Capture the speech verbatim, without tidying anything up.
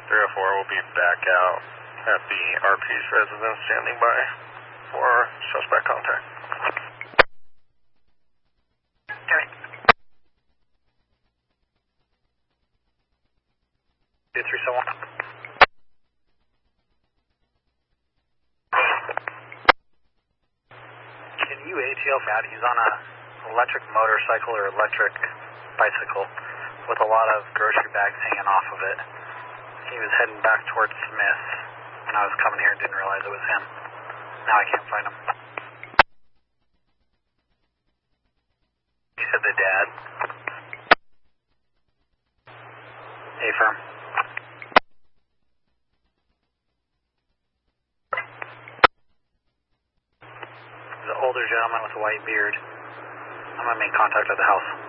three oh four will be back out at the R P's residence, standing by for suspect contact. Okay. two three seven one. Can you A T L Matt? He's on a electric motorcycle or electric bicycle with a lot of grocery bags hanging off of it. He was heading back towards Smith when I was coming here and didn't realize it was him. Now I can't find him. He said the dad. Hey, firm. He's an older gentleman with a white beard. I'm going to make contact at the house.